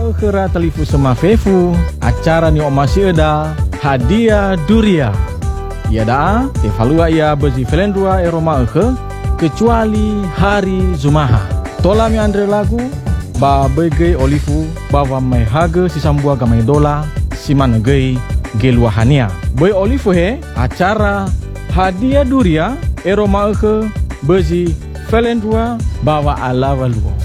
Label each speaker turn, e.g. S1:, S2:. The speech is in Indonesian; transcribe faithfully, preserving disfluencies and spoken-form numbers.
S1: Maukera telifu sema fefu acara ni omasi eda hadiah duria. Ya daa evalua ia bezi felendua eroma ke kecuali hari Zumaha. Tola mi andre lagu ba bege olifu bawa mai haga si sambua gamai dola si manegei geluahania. Boy olifu he acara hadiah duria eroma ke bezi felendua bawa ala walua.